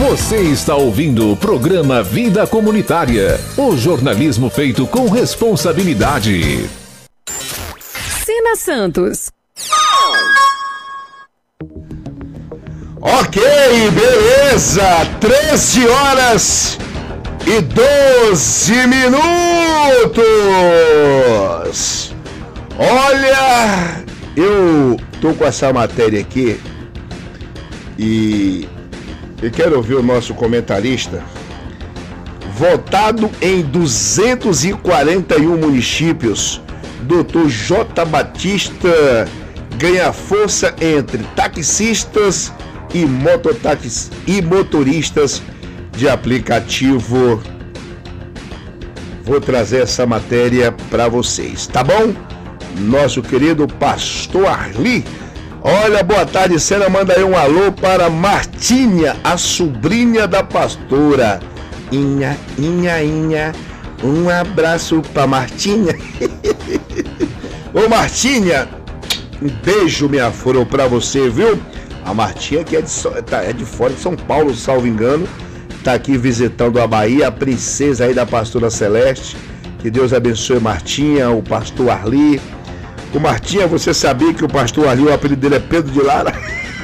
Você está ouvindo o programa Vida Comunitária, o jornalismo feito com responsabilidade. Sina Santos. Ok, beleza, 13 horas e 12 minutos. Olha, eu tô com essa matéria aqui e eu quero ouvir o nosso comentarista. Votado em 241 municípios, Dr. J. Batista ganha força entre taxistas e motoristas de aplicativo. Vou trazer essa matéria para vocês, tá bom? Nosso querido pastor Arli. Olha, boa tarde, Sena, manda aí um alô para Martinha, a sobrinha da pastora. Inha, um abraço para Martinha. Ô Martinha, um beijo, minha flor, para você, viu? A Martinha que é de fora de São Paulo, salvo engano, tá aqui visitando a Bahia, a princesa aí da pastora Celeste. Que Deus abençoe Martinha, o pastor Arli. O Martinha, você sabia que o pastor Arli, o apelido dele é Pedro de Lara?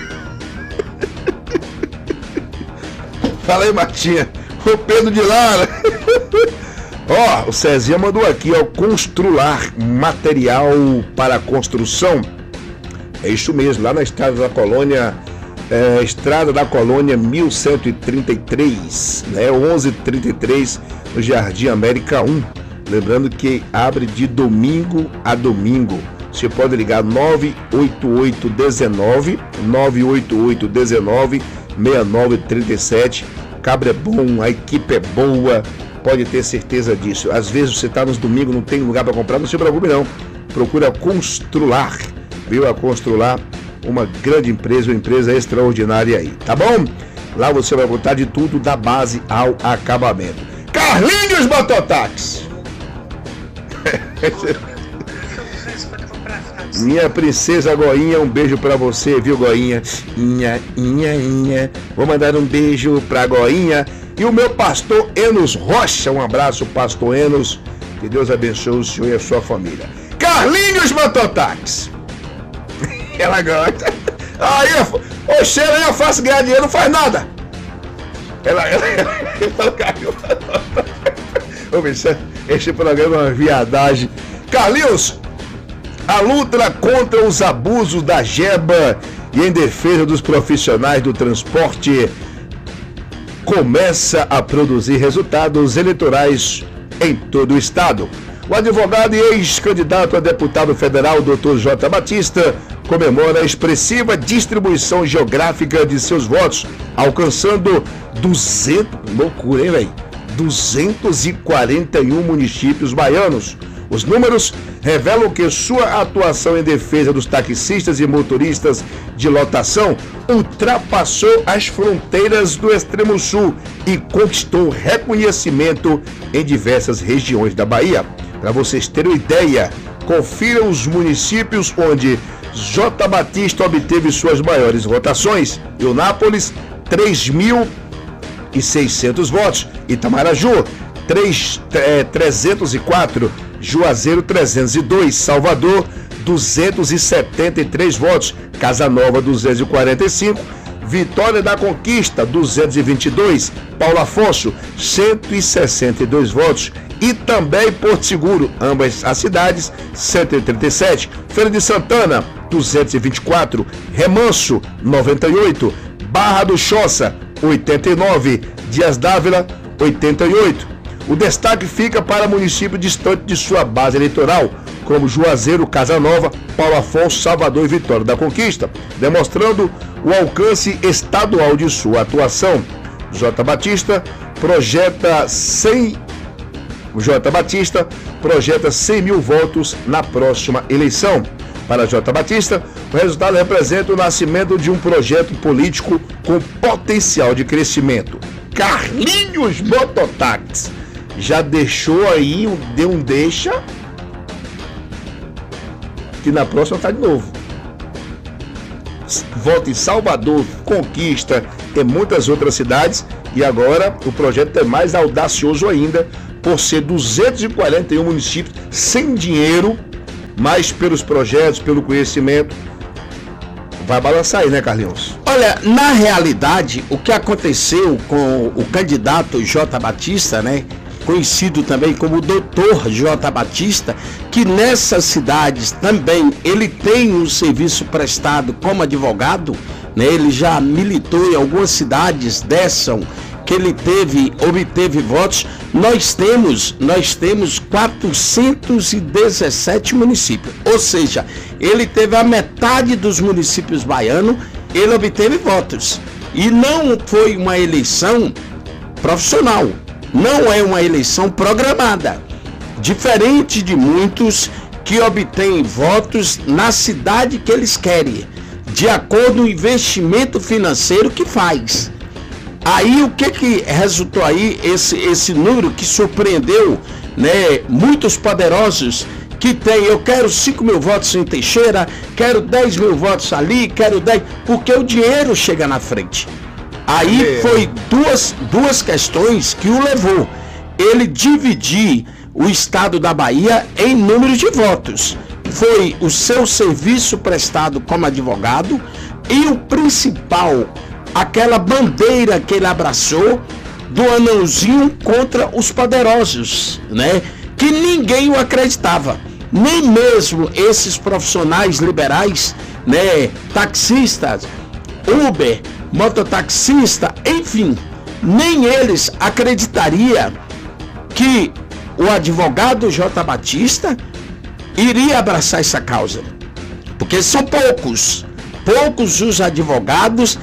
Fala aí, Martinha. O Pedro de Lara. Ó, o Cezinha mandou aqui, ó, Constrular material para construção. É isso mesmo, lá na Estrada da Colônia, Estrada da Colônia 1133, né? 1133, no Jardim América 1. Lembrando que abre de domingo a domingo. Você pode ligar 98819 6937. Cabra é bom, a equipe é boa, pode ter certeza disso. Às vezes você está nos domingos, não tem lugar para comprar, não se preocupe não. Procura Constrular, viu? A Constrular, uma grande empresa, uma empresa extraordinária aí, tá bom? Lá você vai botar de tudo, da base ao acabamento. Carlinhos Mototáxi. Minha princesa Goinha, um beijo pra você, viu, Goinha? Inha. Vou mandar um beijo pra Goinha. E o meu pastor Enos Rocha, um abraço, pastor Enos. Que Deus abençoe o senhor e a sua família. Carlinhos Mototáxi. Ela gosta. Aí, ô Sheila, eu faço ganhar dinheiro, não faz nada. Ela caiu. Ô, bicho, este programa é uma viadagem. Carlinhos, a luta contra os abusos da GEBA e em defesa dos profissionais do transporte começa a produzir resultados eleitorais em todo o estado. O advogado e ex-candidato a deputado federal, Dr. J. Batista, comemora a expressiva distribuição geográfica de seus votos, alcançando 241 municípios baianos. Os números revelam que sua atuação em defesa dos taxistas e motoristas de lotação ultrapassou as fronteiras do Extremo Sul e conquistou reconhecimento em diversas regiões da Bahia. Para vocês terem uma ideia, confira os municípios onde J. Batista obteve suas maiores votações. Eunápolis, 3.600 votos. Itamaraju, 304. Juazeiro, 302. Salvador, 273 votos. Casa Nova, 245. Vitória da Conquista, 222. Paulo Afonso, 162 votos. E também Porto Seguro, ambas as cidades, 137. Feira de Santana, 224. Remanso, 98. Barra do Choça, 89. Dias d'Ávila, 88. O destaque fica para município distante de sua base eleitoral, como Juazeiro, Casa Nova, Paulo Afonso, Salvador e Vitória da Conquista, demonstrando o alcance estadual de sua atuação. J. Batista projeta 100 mil votos na próxima eleição. Para J. Batista, o resultado representa o nascimento de um projeto político com potencial de crescimento. Carlinhos Mototáxi já deixou aí, deu um deixa, que na próxima tá de novo. voto em Salvador, Conquista e muitas outras cidades. E agora o projeto é mais audacioso ainda, por ser 241 municípios sem dinheiro, mas pelos projetos, pelo conhecimento. Vai balançar aí, né, Carlinhos? Olha, na realidade, o que aconteceu com o candidato J. Batista, né, conhecido também como Dr. J. Batista, que nessas cidades também ele tem um serviço prestado como advogado, né, ele já militou em algumas cidades que ele obteve votos. Nós temos 417 municípios, ou seja, ele teve a metade dos municípios baianos, ele obteve votos. E não foi uma eleição profissional, não é uma eleição programada, diferente de muitos que obtêm votos na cidade que eles querem, de acordo com o investimento financeiro que faz. Aí o que resultou aí, esse número que surpreendeu, né, muitos poderosos que tem, eu quero 5 mil votos em Teixeira, quero 10 mil votos ali, quero 10, porque o dinheiro chega na frente. Aí foi duas questões que o levou, ele dividir o estado da Bahia em número de votos. Foi o seu serviço prestado como advogado e o principal, aquela bandeira que ele abraçou do anãozinho contra os poderosos, né? Que ninguém o acreditava, nem mesmo esses profissionais liberais, né? Taxistas, Uber, mototaxista, enfim, nem eles acreditariam que o advogado J. Batista iria abraçar essa causa, porque são poucos os advogados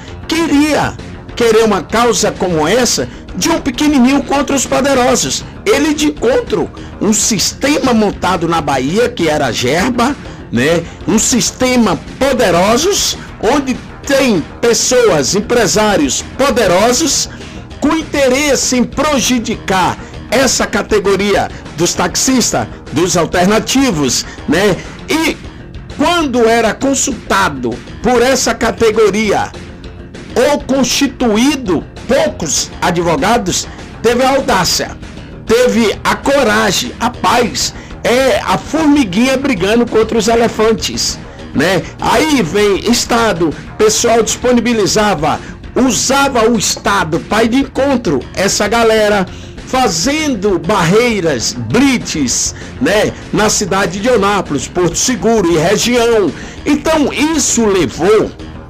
querer uma causa como essa de um pequenininho contra os poderosos. Ele de encontro um sistema montado na Bahia que era a Gerba, né? Um sistema poderosos onde tem pessoas, empresários poderosos com interesse em prejudicar essa categoria dos taxistas, dos alternativos, né? E quando era consultado por essa categoria ou constituído, poucos advogados teve a audácia, teve a coragem, a paz, a formiguinha brigando contra os elefantes, né? Aí vem Estado, pessoal disponibilizava, usava o Estado para ir de encontro essa galera, fazendo barreiras, blitz, né, na cidade de Eunápolis, Porto Seguro e região. Então isso levou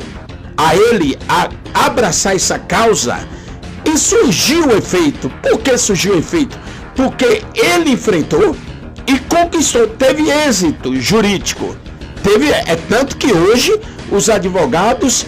a ele a abraçar essa causa e surgiu o efeito. Por que surgiu o efeito? Porque ele enfrentou e conquistou, teve êxito jurídico. Tanto que hoje os advogados,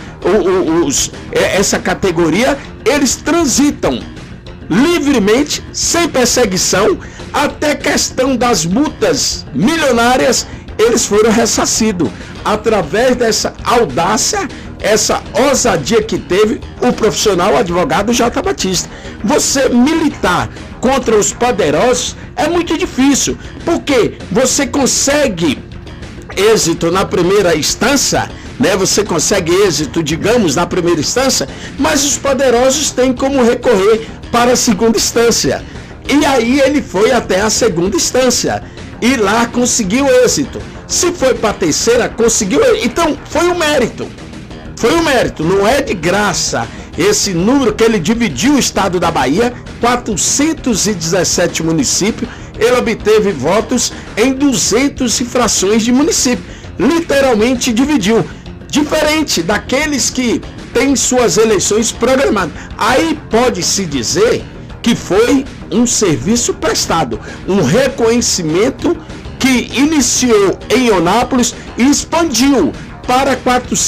essa categoria, eles transitam livremente, sem perseguição, até questão das multas milionárias, eles foram ressarcidos através dessa audácia, essa ousadia que teve o profissional advogado J. Batista. Você militar contra os poderosos é muito difícil, porque você consegue êxito na primeira instância, né? Você consegue êxito, digamos, na primeira instância, mas os poderosos têm como recorrer para a segunda instância. E aí ele foi até a segunda instância e lá conseguiu êxito. Se foi para a terceira, conseguiu êxito. Então foi um mérito. Foi um mérito, não é de graça esse número que ele dividiu o estado da Bahia, 417 municípios, ele obteve votos em 200 frações de município, literalmente dividiu, diferente daqueles que têm suas eleições programadas. Aí pode-se dizer que foi um serviço prestado, um reconhecimento que iniciou em Eunápolis e expandiu para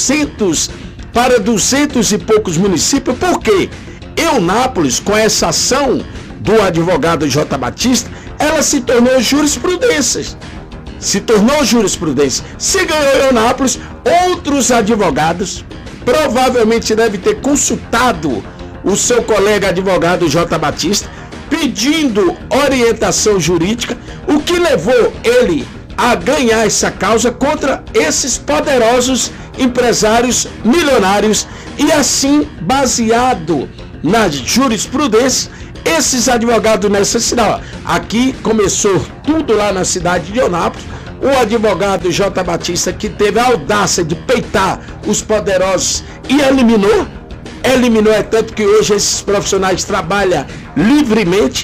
200 e poucos municípios, porque Eunápolis, com essa ação do advogado J. Batista, ela se tornou jurisprudência. Se ganhou Eunápolis, outros advogados provavelmente devem ter consultado o seu colega advogado J. Batista, pedindo orientação jurídica, o que levou ele a ganhar essa causa contra esses poderosos empresários milionários, e assim, baseado na jurisprudência, esses advogados necessitavam. Aqui começou tudo lá na cidade de Eunápolis. O advogado J. Batista, que teve a audácia de peitar os poderosos e eliminou, é tanto que hoje esses profissionais trabalham livremente,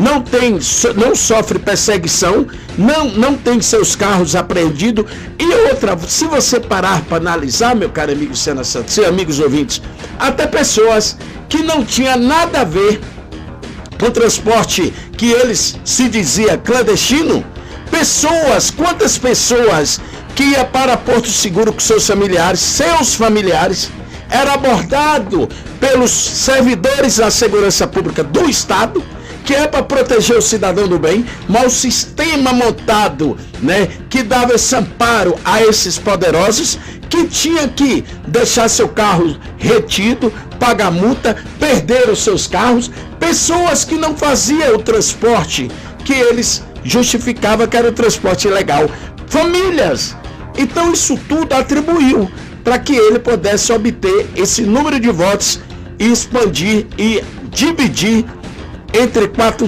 não sofre perseguição, não tem seus carros apreendidos. E outra, se você parar para analisar, meu caro amigo Sena Santos e amigos ouvintes, até pessoas que não tinham nada a ver com o transporte que eles se dizia clandestino, quantas pessoas que iam para Porto Seguro com seus familiares, era abordado pelos servidores da segurança pública do Estado, que é para proteger o cidadão do bem, mas o sistema montado, né, que dava esse amparo a esses poderosos, que tinha que deixar seu carro retido, pagar multa, perder os seus carros, pessoas que não faziam o transporte que eles justificavam que era o transporte ilegal, famílias. Então isso tudo atribuiu para que ele pudesse obter esse número de votos e expandir e dividir entre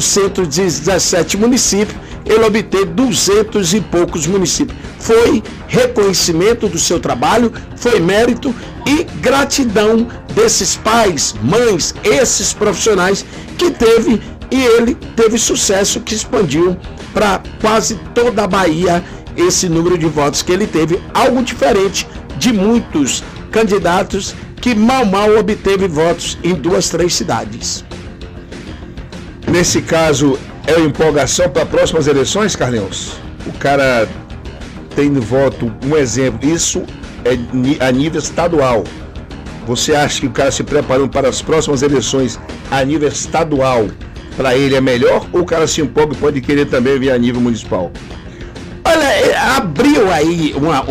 417 municípios, ele obteve 200 e poucos municípios. Foi reconhecimento do seu trabalho, foi mérito e gratidão desses pais, mães, esses profissionais que teve, e ele teve sucesso que expandiu para quase toda a Bahia esse número de votos que ele teve, algo diferente de muitos candidatos que mal obteve votos em 2, 3 cidades. Nesse caso, é empolgação para próximas eleições, Carlinhos? O cara tem voto, um exemplo, isso é a nível estadual. Você acha que o cara se preparando para as próximas eleições a nível estadual, para ele é melhor, ou o cara se empolga e pode querer também vir a nível municipal? Olha, abriu aí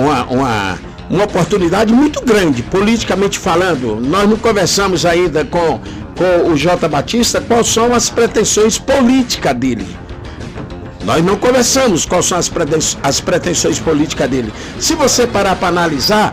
uma oportunidade muito grande, politicamente falando. Nós não conversamos ainda com o J. Batista quais são as pretensões políticas dele. Nós não conversamos quais são as pretensões políticas dele. Se você parar para analisar,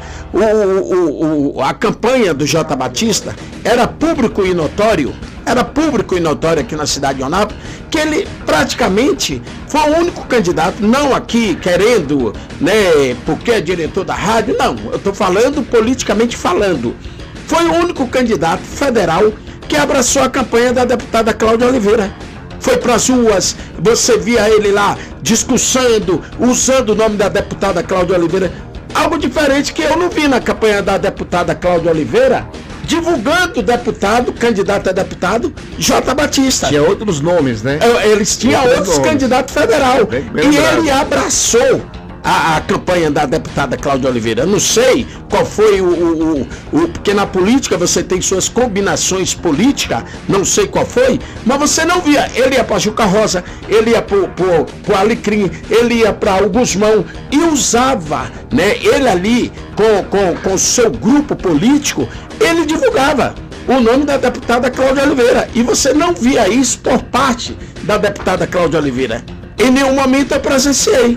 a campanha do J. Batista era público e notório aqui na cidade de Eunápolis, que ele praticamente foi o único candidato, não aqui querendo, né, porque é diretor da rádio, não, eu estou falando politicamente falando, foi o único candidato federal que abraçou a campanha da deputada Cláudia Oliveira. Foi para as ruas, você via ele lá discursando, usando o nome da deputada Cláudia Oliveira. Algo diferente que eu não vi na campanha da deputada Cláudia Oliveira, divulgando o deputado, candidato a deputado, J. Batista. Tinha outros nomes, né? Eles tinham outros candidatos federal. E ele abraçou a campanha da deputada Cláudia Oliveira. Eu não sei qual foi porque na política você tem suas combinações políticas, não sei qual foi, mas você não via. Ele ia para Juca Rosa, ele ia para o Alecrim, ele ia para o Guzmão e usava, né, ele ali com o seu grupo político, ele divulgava o nome da deputada Cláudia Oliveira. E você não via isso por parte da deputada Cláudia Oliveira. Em nenhum momento eu presenciei.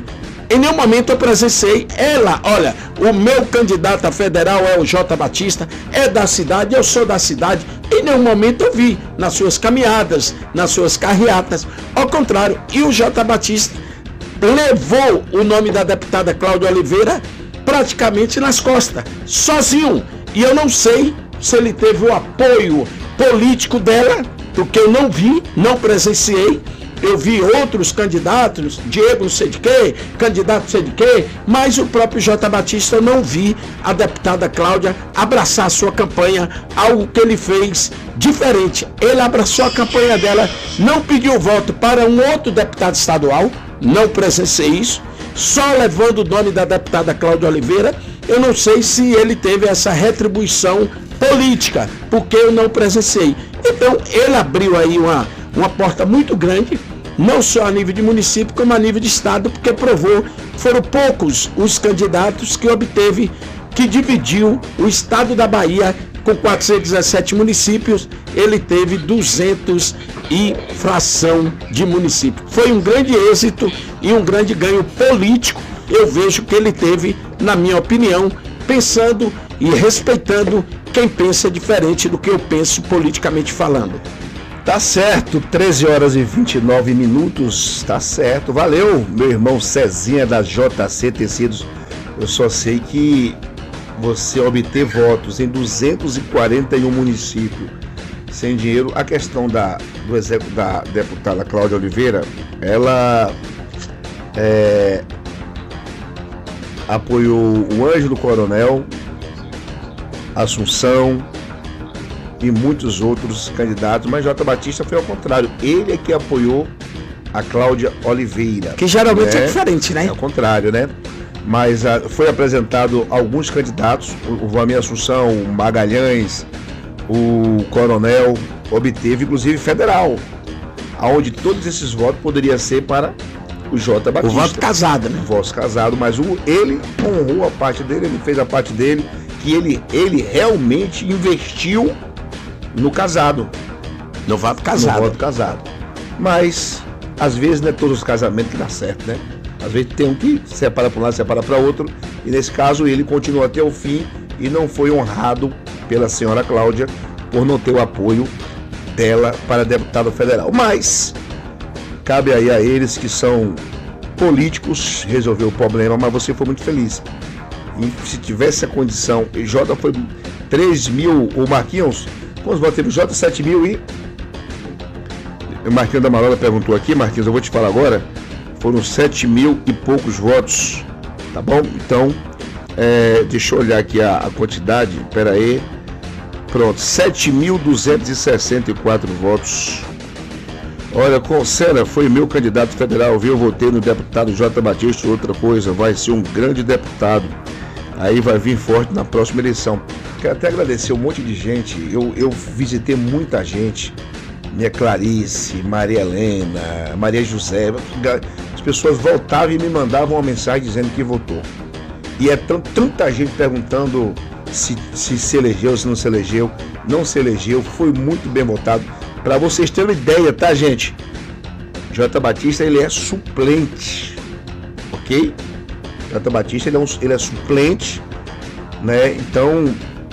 Ela, olha, o meu candidato a federal é o J. Batista, é da cidade, eu sou da cidade. Em nenhum momento eu vi nas suas caminhadas, nas suas carreatas. Ao contrário, e o J. Batista levou o nome da deputada Cláudia Oliveira praticamente nas costas, sozinho. E eu não sei se ele teve o apoio político dela, porque eu não vi, não presenciei. Eu vi outros candidatos, Diego não sei de quê, candidato não sei de quê, mas o próprio J. Batista eu não vi a deputada Cláudia abraçar a sua campanha, algo que ele fez diferente. Ele abraçou a campanha dela, não pediu voto para um outro deputado estadual, não presenciei isso, só levando o nome da deputada Cláudia Oliveira. Eu não sei se ele teve essa retribuição política, porque eu não presenciei. Então ele abriu aí uma porta muito grande, não só a nível de município, como a nível de estado, porque provou que foram poucos os candidatos que dividiu o estado da Bahia com 417 municípios, ele teve 200 e fração de municípios. Foi um grande êxito e um grande ganho político, eu vejo que ele teve, na minha opinião, pensando e respeitando quem pensa diferente do que eu penso politicamente falando. Tá certo, 13 horas e 29 minutos, tá certo. Valeu, meu irmão Cezinha da JC Tecidos. Eu só sei que você obter votos em 241 municípios sem dinheiro. A questão da deputada Cláudia Oliveira, ela apoiou o Ângelo Coronel, Assunção e muitos outros candidatos, mas J. Batista foi ao contrário. Ele é que apoiou a Cláudia Oliveira. Que geralmente é diferente, né? É o contrário, né? Mas foi apresentado alguns candidatos, o Vlamir Assunção, o Magalhães, o Coronel, obteve inclusive federal, onde todos esses votos poderiam ser para o J. Batista. O voto casado, né? O voto casado, mas ele honrou a parte dele, ele fez a parte dele, que ele realmente investiu no casado. No voto casado. No voto casado. Mas, às vezes, não é todos os casamentos que dá certo, né? Às vezes tem um que separa para um lado, separa para outro. E nesse caso ele continuou até o fim e não foi honrado pela senhora Cláudia por não ter o apoio dela para deputado federal. Mas cabe aí a eles que são políticos resolver o problema, mas você foi muito feliz. E se tivesse a condição, J foi 3 mil, o Marquinhos, quantos votos teve? J 7 mil e... O Marquinhos da Marola perguntou aqui, Marquinhos, eu vou te falar agora, foram 7 mil e poucos votos, tá bom? Então, deixa eu olhar aqui a quantidade, pera aí, pronto, 7.264 votos. Olha, Concera foi meu candidato federal, viu? Eu votei no deputado J. Batista, outra coisa, vai ser um grande deputado. Aí vai vir forte na próxima eleição. Quero até agradecer um monte de gente, eu visitei muita gente, minha Clarice, Maria Helena, Maria José, as pessoas voltavam e me mandavam uma mensagem dizendo que votou. E é tanta gente perguntando se elegeu, se não se elegeu. Não se elegeu, foi muito bem votado. Para vocês terem uma ideia, tá, gente? J. Batista, ele é suplente, ok? J. Batista, ele é suplente, né? Então,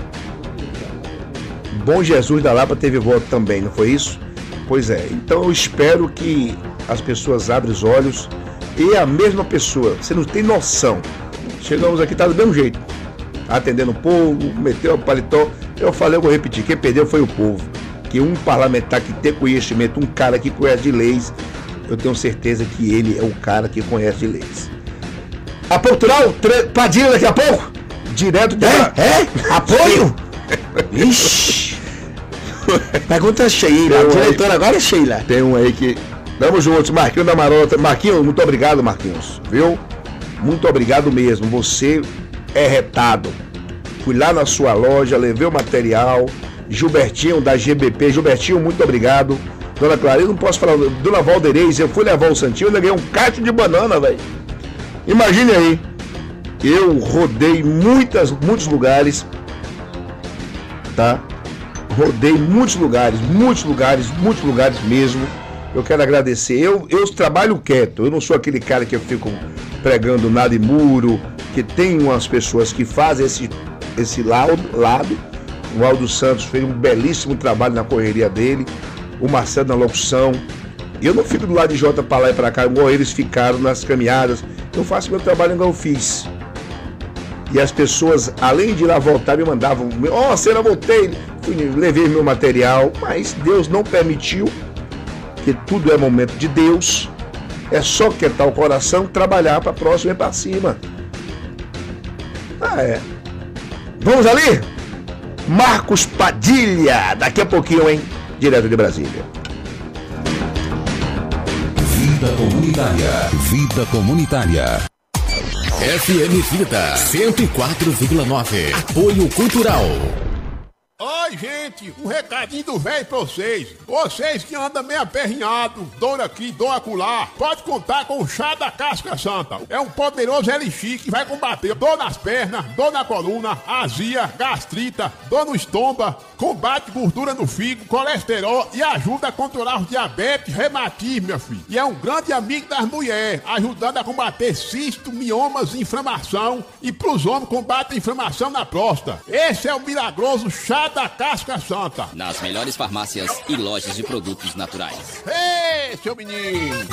Bom Jesus da Lapa teve voto também, não foi isso? Pois é, então eu espero que as pessoas abrem os olhos e a mesma pessoa, você não tem noção. Chegamos aqui, tá do mesmo jeito, atendendo o povo, meteu o paletó. Eu falei, eu vou repetir, quem perdeu foi o povo. Que um parlamentar que tem conhecimento, um cara que conhece de leis, eu tenho certeza que ele é o cara que conhece de leis. A Portugal, Padilha daqui a pouco, direto de... Apoio? Ixi. Pergunta Sheila, a diretora agora é Sheila. Tem um aí que... Tamo juntos, Marquinhos da Marota. Marquinhos, muito obrigado, Marquinhos, viu? Muito obrigado mesmo, você é retado. Fui lá na sua loja, levei o material. Gilbertinho da GBP, Gilbertinho, muito obrigado. Dona Clarice, não posso falar, Dona Valdeirês, eu fui levar o Santinho, eu levei um cacho de banana, velho. Imagine aí, eu rodei muitos lugares, tá? Rodei muitos lugares mesmo. Eu quero agradecer, eu trabalho quieto, eu não sou aquele cara que eu fico pregando nada em muro, que tem umas pessoas que fazem esse lado. O Aldo Santos fez um belíssimo trabalho na correria dele, o Marcelo na locução. Eu não fico do lado de Jota para lá e para cá, igual eles ficaram nas caminhadas. Eu faço meu trabalho igual eu fiz. E as pessoas, além de ir lá voltar, me mandavam, Cena, voltei, levei meu material, mas Deus não permitiu, que tudo é momento de Deus. É só quietar o coração, trabalhar para a próxima e para cima. Vamos ali? Marcos Padilha, daqui a pouquinho, hein? Direto de Brasília. Vida Comunitária. FM Vida 104,9. Apoio Cultural. Oi, Oi, gente, um recadinho do velho pra vocês. Vocês que andam meio aperrinhado, dor aqui, dor acolá, pode contar com o chá da casca santa. É um poderoso elixir que vai combater dor nas pernas, dor na coluna, azia, gastrita, dor no estômago, combate gordura no fígado, colesterol e ajuda a controlar os diabetes, reumatismo, meu filho. E é um grande amigo das mulheres, ajudando a combater cisto, miomas, inflamação e pros homens combate a inflamação na próstata. Esse é o milagroso chá da casca santa. Nas melhores farmácias e lojas de produtos naturais. Ei, seu menino!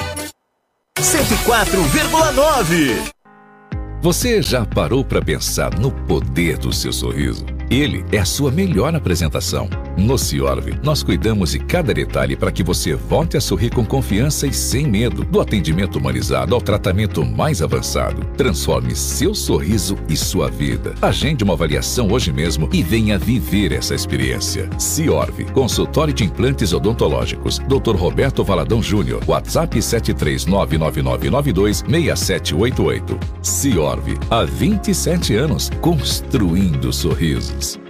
104,9. Você já parou para pensar no poder do seu sorriso? Ele é a sua melhor apresentação. No Ciorv, nós cuidamos de cada detalhe para que você volte a sorrir com confiança e sem medo. Do atendimento humanizado ao tratamento mais avançado. Transforme seu sorriso e sua vida. Agende uma avaliação hoje mesmo e venha viver essa experiência. Ciorv, consultório de implantes odontológicos. Dr. Roberto Valadão Júnior. WhatsApp 73999926788. Ciorv, há 27 anos, construindo sorrisos.